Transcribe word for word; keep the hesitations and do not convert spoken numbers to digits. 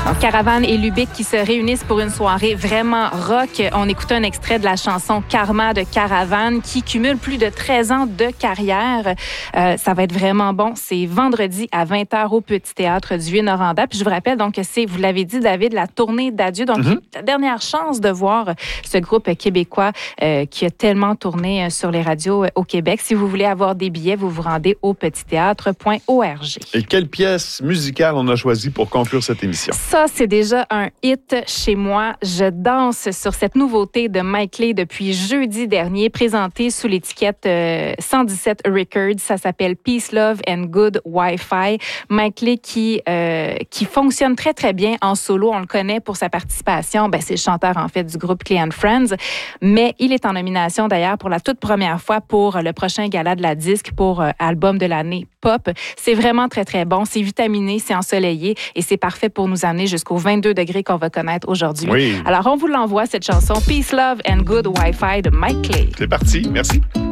Donc, Caravane et Lubick qui se réunissent pour une soirée vraiment rock. On écoute un extrait de la chanson Karma de Caravane qui cumule plus de treize ans de carrière. Euh, ça va être vraiment bon. C'est vendredi à vingt heures au Petit Théâtre du Vieux-Noranda. Puis je vous rappelle donc que c'est, vous l'avez dit, David, la tournée d'adieu. Donc, mm-hmm. la dernière chance de voir ce groupe québécois euh, qui a tellement tourné sur les radios au Québec. Si vous voulez avoir des billets, vous vous rendez au petit théâtre point org. Et quelle pièce musicale on a choisie pour conclure cette émission? Ça, c'est déjà un hit chez moi. Je danse sur cette nouveauté de Mike Leigh depuis jeudi dernier, présentée sous l'étiquette euh, cent dix-sept Records. Ça s'appelle Peace, Love and Good Wi-Fi. Mike Leigh qui, euh, qui fonctionne très, très bien en solo. On le connaît pour sa participation. Ben, c'est le chanteur, en fait, du groupe Clay and Friends. Mais il est en nomination, d'ailleurs, pour la toute première fois pour le prochain gala de la disque pour euh, album de l'année pop. C'est vraiment très, très bon. C'est vitaminé, c'est ensoleillé et c'est parfait pour nous amener jusqu'aux vingt-deux degrés qu'on va connaître aujourd'hui. Oui. Alors, on vous l'envoie, cette chanson Peace, Love and Good Wi-Fi de Mike Leigh. C'est parti. Merci.